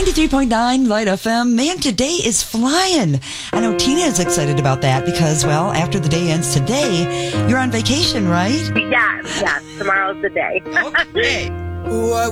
93.9 Light FM. Man, today is flying. I know Tina is excited about that because, well, after the day ends today, you're on vacation, right? Yes. Tomorrow's the day. Okay. What